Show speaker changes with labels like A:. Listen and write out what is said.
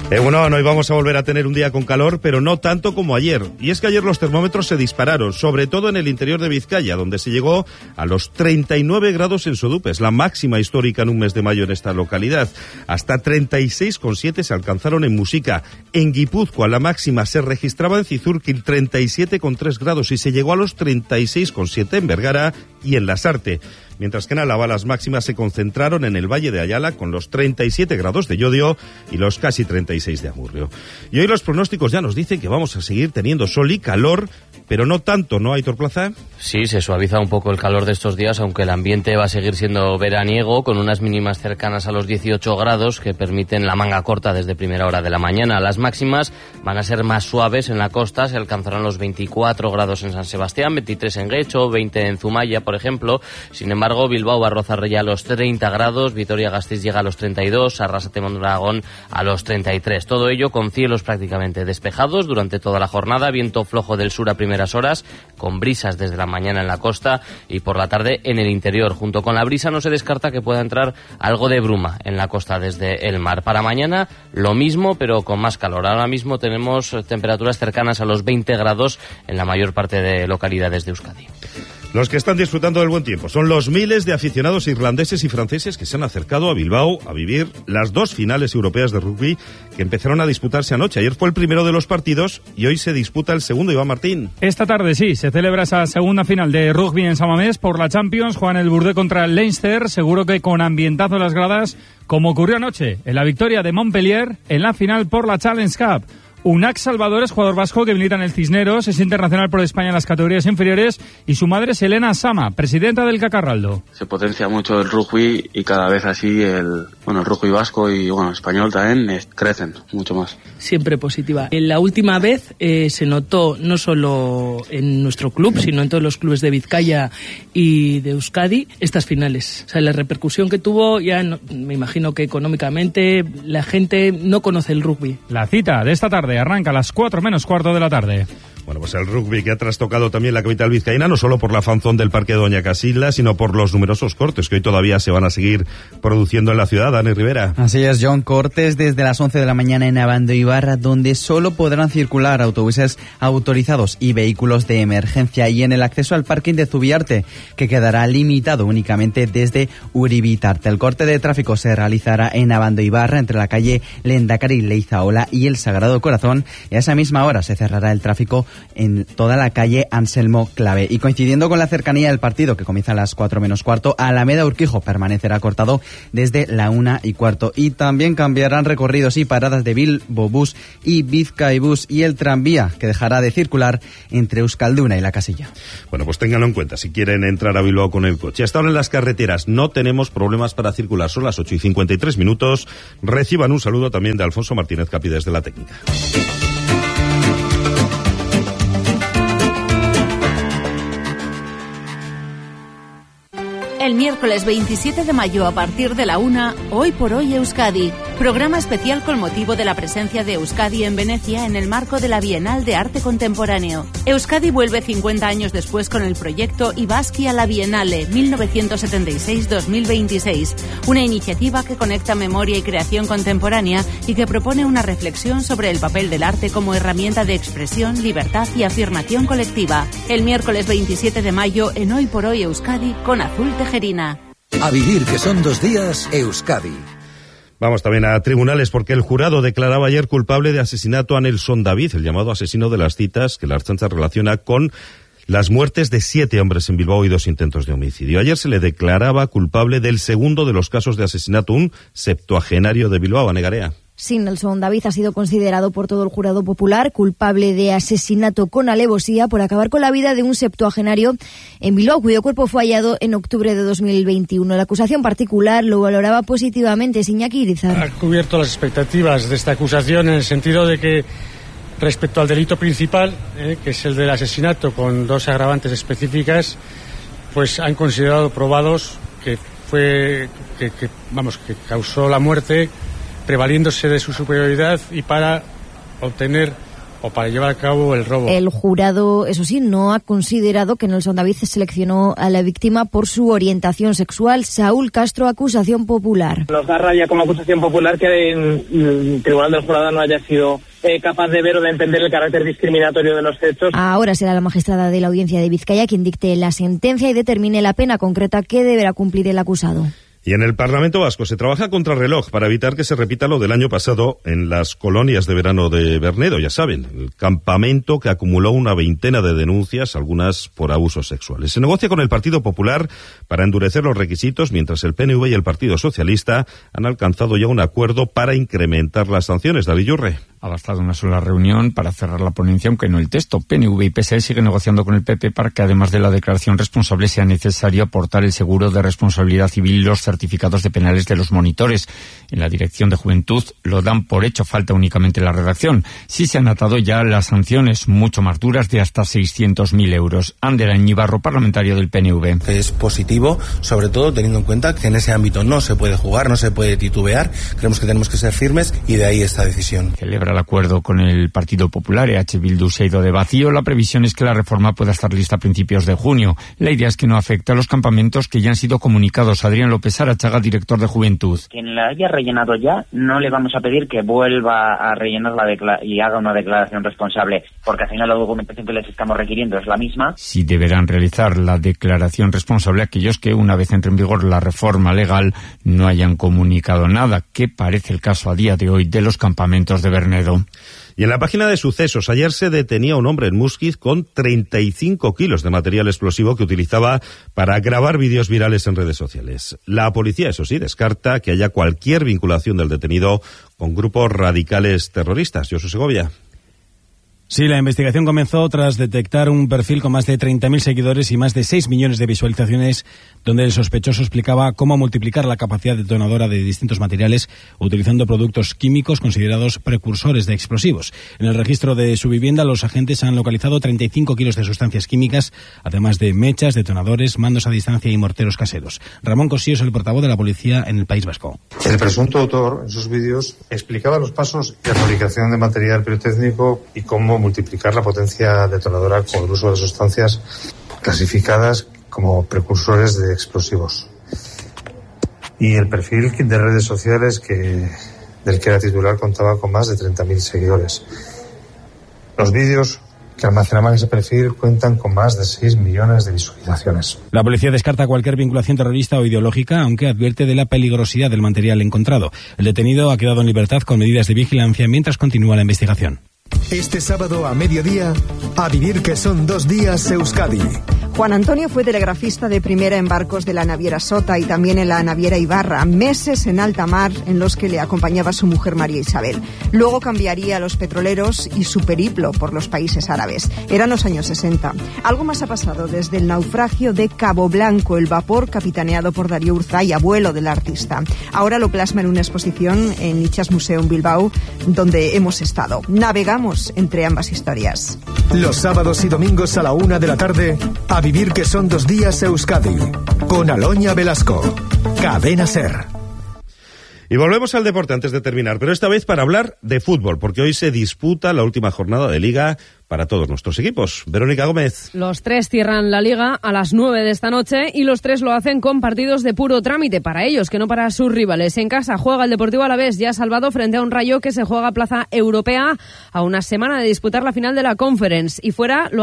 A: Bueno, hoy vamos a volver a tener un día con calor, pero no tanto como ayer. Y es que ayer los termómetros se dispararon, sobre todo en el interior de Vizcaya, donde se llegó a los 39 grados en Sodupes, la máxima histórica en un mes de mayo en esta localidad. Hasta 36,7 se alcanzaron en Muxica. En Guipúzcoa la máxima se registraba en Cizurquil, 37,3 grados, y se llegó a los 36,7 en Vergara y en Lasarte. Mientras que en Álava las máximas se concentraron en el Valle de Ayala con los 37 grados de Llodio y los casi 36 de Amurrio. Y hoy los pronósticos ya nos dicen que vamos a seguir teniendo sol y calor, pero no tanto, ¿no, Aitor Plaza?
B: Sí, se suaviza un poco el calor de estos días, aunque el ambiente va a seguir siendo veraniego, con unas mínimas cercanas a los 18 grados que permiten la manga corta desde primera hora de la mañana. Las máximas van a ser más suaves en la costa, se alcanzarán los 24 grados en San Sebastián, 23 en Guecho, 20 en Zumaya, por ejemplo. Sin embargo, Bilbao va a rozar ya a los 30 grados, Vitoria-Gasteiz llega a los 32, Arrasate-Mondragón a los 33. Todo ello con cielos prácticamente despejados durante toda la jornada, viento flojo del sur a primeras horas, con brisas desde la mañana en la costa y por la tarde en el interior. Junto con la brisa no se descarta que pueda entrar algo de bruma en la costa desde el mar. Para mañana lo mismo, pero con más calor. Ahora mismo tenemos temperaturas cercanas a los 20 grados en la mayor parte de localidades de Euskadi.
A: Los que están disfrutando del buen tiempo son los miles de aficionados irlandeses y franceses que se han acercado a Bilbao a vivir las dos finales europeas de rugby que empezaron a disputarse anoche. Ayer fue el primero de los partidos y hoy se disputa el segundo, Iván Martín.
C: Esta tarde sí, se celebra esa segunda final de rugby en San Mamés por la Champions. Juegan el Burdé contra el Leinster, seguro que con ambientazo en las gradas, como ocurrió anoche en la victoria de Montpellier en la final por la Challenge Cup. Unax Salvador es jugador vasco que milita en el Cisneros, es internacional por España en las categorías inferiores y su madre es Elena Sama, presidenta del Cacarraldo.
D: Se potencia mucho el rugby y cada vez así el rugby vasco y español también crecen mucho más.
E: Siempre positiva. La última vez se notó no solo en nuestro club, sino en todos los clubes de Vizcaya y de Euskadi estas finales. O sea, la repercusión que tuvo ya me imagino que económicamente la gente no conoce el rugby.
C: La cita de esta tarde arranca a las 4 menos cuarto de la tarde.
A: Bueno, pues el rugby que ha trastocado también la capital vizcaína, no solo por la fanzón del Parque de Doña Casilda, sino por los numerosos cortes que hoy todavía se van a seguir produciendo en la ciudad. Dani Rivera.
F: Así es, John, cortes desde las 11 de la mañana en Abando y Barra, donde solo podrán circular autobuses autorizados y vehículos de emergencia, y en el acceso al parking de Zubiarte, que quedará limitado únicamente desde Uribitarte. El corte de tráfico se realizará en Abando y Barra, entre la calle Lendakari Leizaola y el Sagrado Corazón, y a esa misma hora se cerrará el tráfico en toda la calle Anselmo Clave. Y coincidiendo con la cercanía del partido, que comienza a las 4 menos cuarto, Alameda Urquijo permanecerá cortado desde la 1:15. Y también cambiarán recorridos y paradas de Bilbo Bus y Bizkaibus y el tranvía, que dejará de circular entre Euskalduna y La Casilla.
A: Bueno, pues ténganlo en cuenta si quieren entrar a Bilbao con el coche. Hasta ahora en las carreteras no tenemos problemas para circular. Son las 8:53. Reciban un saludo también de Alfonso Martínez Capi desde la técnica.
G: El miércoles 27 de mayo a partir de la 1, Hoy por Hoy Euskadi. Programa especial con motivo de la presencia de Euskadi en Venecia en el marco de la Bienal de Arte Contemporáneo. Euskadi vuelve 50 años después con el proyecto Ibaski a la Bienale 1976-2026, una iniciativa que conecta memoria y creación contemporánea y que propone una reflexión sobre el papel del arte como herramienta de expresión, libertad y afirmación colectiva. El miércoles 27 de mayo en Hoy por Hoy Euskadi con Azul Tejerina.
H: A vivir, que son 2 días, Euskadi.
A: Vamos también a tribunales, porque el jurado declaraba ayer culpable de asesinato a Nelson David, el llamado asesino de las citas, que la Ertzaintza relaciona con las muertes de 7 hombres en Bilbao y 2 intentos de homicidio. Ayer se le declaraba culpable del segundo de los casos de asesinato, un septuagenario de Bilbao, Anegarea.
I: Sí, Nelson David ha sido considerado por todo el jurado popular culpable de asesinato con alevosía por acabar con la vida de un septuagenario en Bilbao, cuyo cuerpo fue hallado en octubre de 2021. La acusación particular lo valoraba positivamente. Iñaki Irizar.
J: Ha cubierto las expectativas de esta acusación en el sentido de que respecto al delito principal, que es el del asesinato con 2 agravantes específicas, pues han considerado probados que causó la muerte prevaliéndose de su superioridad y para obtener o para llevar a cabo el robo.
I: El jurado, eso sí, no ha considerado que Nelson David seleccionó a la víctima por su orientación sexual. Saúl Castro, acusación popular.
K: Nos da rabia como acusación popular que el Tribunal del Jurado no haya sido capaz de ver o de entender el carácter discriminatorio de los hechos.
I: Ahora será la magistrada de la Audiencia de Vizcaya quien dicte la sentencia y determine la pena concreta que deberá cumplir el acusado.
A: Y en el Parlamento Vasco se trabaja contra reloj para evitar que se repita lo del año pasado en las colonias de verano de Bernedo, ya saben, el campamento que acumuló una veintena de denuncias, algunas por abusos sexuales. Se negocia con el Partido Popular para endurecer los requisitos, mientras el PNV y el Partido Socialista han alcanzado ya un acuerdo para incrementar las sanciones. David Yurre.
L: Ha bastado una sola reunión para cerrar la ponencia, aunque no el texto. PNV y PSE siguen negociando con el PP para que, además de la declaración responsable, sea necesario aportar el seguro de responsabilidad civil y los certificados de penales de los monitores. En la Dirección de Juventud lo dan por hecho, falta únicamente la redacción. Sí se han atado ya las sanciones, mucho más duras, de hasta 600.000 euros. Ander Añibarro, parlamentario del PNV.
M: Es positivo, sobre todo teniendo en cuenta que en ese ámbito no se puede jugar, no se puede titubear. Creemos que tenemos que ser firmes y de ahí esta decisión.
L: Celebra el acuerdo con el Partido Popular. EH Bildu se ha ido de vacío. La previsión es que la reforma pueda estar lista a principios de junio. La idea es que no afecte a los campamentos que ya han sido comunicados. Adrián López Arachaga, director de Juventud.
N: Quien la haya rellenado ya, no le vamos a pedir que vuelva a rellenar y haga una declaración responsable, porque al final la documentación que les estamos requiriendo es la misma.
L: Sí deberán realizar la declaración responsable aquellos que, una vez entre en vigor la reforma legal, no hayan comunicado nada, que parece el caso a día de hoy de los campamentos de Bernedo.
A: Y en la página de sucesos, ayer se detenía un hombre en Muskiz con 35 kilos de material explosivo que utilizaba para grabar vídeos virales en redes sociales. La policía, eso sí, descarta que haya cualquier vinculación del detenido con grupos radicales terroristas. Josu Segovia.
O: Sí, la investigación comenzó tras detectar un perfil con más de 30.000 seguidores y más de 6 millones de visualizaciones, donde el sospechoso explicaba cómo multiplicar la capacidad detonadora de distintos materiales utilizando productos químicos considerados precursores de explosivos. En el registro de su vivienda, los agentes han localizado 35 kilos de sustancias químicas, además de mechas, detonadores, mandos a distancia y morteros caseros. Ramón Cosío es el portavoz de la policía en el País Vasco.
P: El presunto autor, en sus vídeos, explicaba los pasos de fabricación de material pirotécnico y cómo multiplicar la potencia detonadora con el uso de sustancias clasificadas como precursores de explosivos. Y el perfil de redes sociales del que era titular contaba con más de 30.000 seguidores. Los vídeos que almacenaban ese perfil cuentan con más de 6 millones de visualizaciones.
O: La policía descarta cualquier vinculación terrorista o ideológica, aunque advierte de la peligrosidad del material encontrado. El detenido ha quedado en libertad con medidas de vigilancia mientras continúa la investigación.
Q: Este sábado a mediodía, a vivir que son 2 días Euskadi.
R: Juan Antonio fue telegrafista de primera en barcos de la naviera Sota y también en la naviera Ibarra, meses en alta mar en los que le acompañaba su mujer María Isabel. Luego cambiaría a los petroleros y su periplo por los países árabes. Eran los años 60. Algo más ha pasado desde el naufragio de Cabo Blanco, el vapor capitaneado por Darío Urzay, abuelo del artista. Ahora lo plasma en una exposición en Itxas Museo en Bilbao, donde hemos estado. Navegamos entre ambas historias.
Q: Los sábados y domingos a la 1 de la tarde, a vivir que son 2 días Euskadi, con Aloña Velasco. Cadena SER.
A: Y volvemos al deporte antes de terminar, pero esta vez para hablar de fútbol, porque hoy se disputa la última jornada de Liga para todos nuestros equipos. Verónica Gómez.
S: Los 3 cierran la Liga a las 9 de esta noche y los 3 lo hacen con partidos de puro trámite para ellos, que no para sus rivales. En casa juega el Deportivo Alavés, ya salvado frente a un Rayo que se juega plaza europea a una semana de disputar la final de la Conference. Y fuera lo